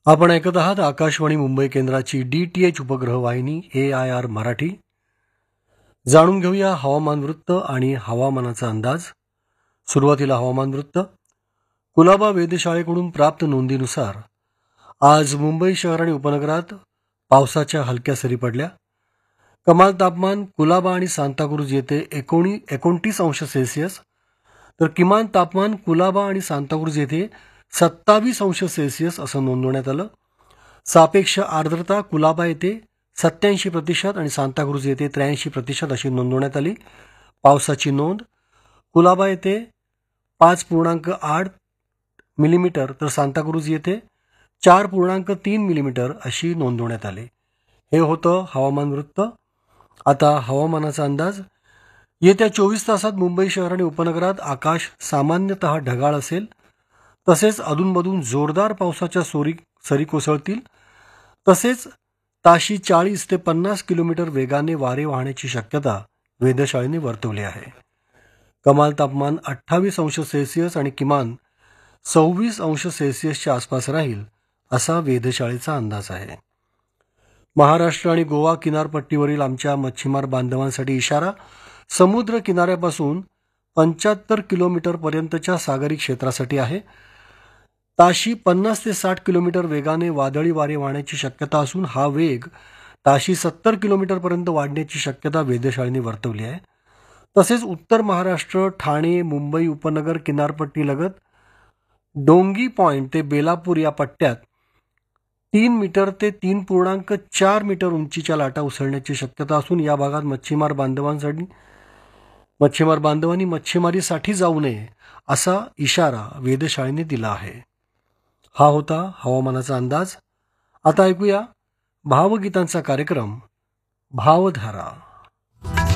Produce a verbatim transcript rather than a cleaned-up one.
आपण ऐकत आहात आकाशवाणी मुंबई केंद्राची डी टी एच उपग्रह वाहिनी ए आय आर मराठी. जाणून घेऊया हवामान वृत्त आणि हवामानाचा अंदाज. सुरुवातीला हवामान वृत्त. कुलाबा वेधशाळेकडून प्राप्त नोंदीनुसार आज मुंबई शहर आणि उपनगरात पावसाच्या हलक्या सरी पडल्या. कमाल तापमान कुलाबा आणि सांताक्रूज येथे एकोणी एकोणतीस अंश सेल्सिअस तर किमान तापमान कुलाबा आणि सांताक्रूज येथे सत्तावीस अंश सेल्सिअस असं नोंदवण्यात आलं. सापेक्ष आर्द्रता कुलाबा येथे सत्याऐंशी प्रतिशत आणि सांताक्रूज येथे त्र्याऐंशी प्रतिशत अशी नोंदवण्यात आली. पावसाची नोंद कुलाबा येथे पाच पूर्णांक आठ मिलीमीटर तर सांताक्रूज येथे चार पूर्णांक तीन मिलीमीटर अशी नोंदवण्यात आली. हे होतं हवामान वृत्त. आता हवामानाचा अंदाज. येत्या चोवीस तासात मुंबई शहर आणि उपनगरात आकाश सामान्यतः ढगाळ असेल. तसेच अधूनमधून जोरदार पावसाच्या सोरी सरी कोसळतील. तसेच ताशी चाळीस ते पन्नास किलोमीटर वेगाने वारे वाहण्याची शक्यता वेधशाळेने वर्तवली आहे. कमाल तापमान अठ्ठावीस अंश सेल्सिअस आणि किमान सव्वीस अंश सेल्सिअसच्या आसपास राहील असा वेधशाळेचा अंदाज आहे. महाराष्ट्र आणि गोवा किनारपट्टीवरील आमच्या मच्छीमार बांधवांसाठी इशारा. समुद्र किनाऱ्यापासून पंच्याहत्तर किलोमीटरपर्यंतच्या सागरी क्षेत्रासाठी आहे. ताशी पन्नास ते साठ किलोमीटर वेगाने वादळी वारे वाहण्याची शक्यता असून हा वेग ताशी सत्तर किलोमीटरपर्यंत वाढण्याची शक्यता वेधशाळेने वर्तवली आहे. तसेच उत्तर महाराष्ट्र, ठाणे, मुंबई उपनगर किनारपट्टीलगत डोंगी पॉइंट ते बेलापूर या पट्ट्यात तीन मीटर ते तीन पूर्णांक चार मीटर उंचीच्या लाटा उसळण्याची शक्यता असून या भागात मच्छीमार बांधवांसाठी मच्छीमार बांधवांनी मच्छीमारीसाठी जाऊ नये असा इशारा वेधशाळेने दिला आहे. हा होता हवामानाचा अंदाज. आता ऐकूया भावगीतांचा कार्यक्रम भावधारा.